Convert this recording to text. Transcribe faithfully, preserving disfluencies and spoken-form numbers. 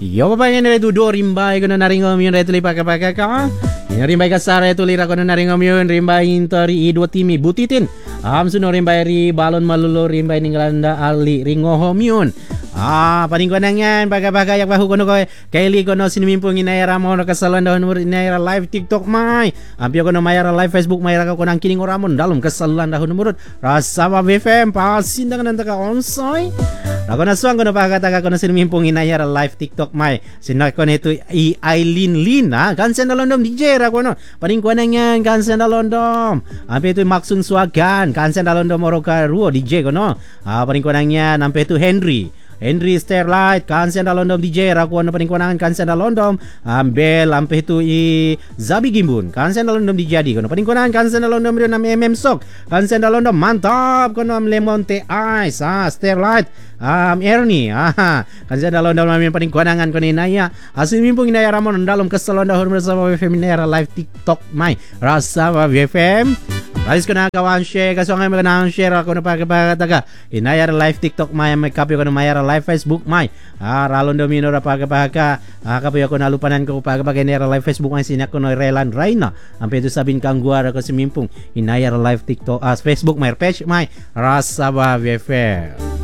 Yo bapak yang itu dua rimbai kono naringo mion itu lipa kapaka ka. Ini rimbai kasar itu lira kono naringo mion rimbai interi i dua timi butitin. Am suno rimbai ri balon malulo rimbai ninggalanda ali ringo homion. Ah, paling konangan baga-baga yak bahu kono koy kaili kono sinimimpung inayara mo kasalan dahon mur inayara live TikTok mai. Ampio kono mayara live Facebook mayara ko konang kining oramon dalum kasalan dahon murut. Rasa ba B F M pasin dengan antaka onsoi. Ako na suang kono pakataga kono sinimimpung inayara live TikTok mai. Sinak kono itu i Aileen Lin ha kan sendalondom D J ra kono. Paling konangan kan sendalondom. Ampio itu maksung suagan kan sendalondom oroka ruo D J kono. Ah paling konangan ampio itu Henry Henry Starlight kansen dalondom D J rakuan paling konangan kansen dalondom ambel ampe itu i Zabi Gimbun kansen dalondom D J di kono paling konangan kansen dalondom rio nam M M Sok kansen dalondom mantap kono am Lemon Teh Ice ah Starlight am Ernie ah kansen dalondom am paling konangan kono inaya asin mimpung inaya ramon dalom kesalon dahur bersama B F M inaya live TikTok mai rasa B F M Alis ko na kawan share kaso nga mga share ako na pagkapagataga inayara live TikTok may may kapyo ko na mayara live Facebook may ah ralon domino ra pagkapagka ah kapyo ko na lupanan ko pagkapag inayara live Facebook may sinak ko no Relan Raina ang pedo sabin kang guara ko si mimpong inayara live TikTok as ah, Facebook may page may rasa ba B F M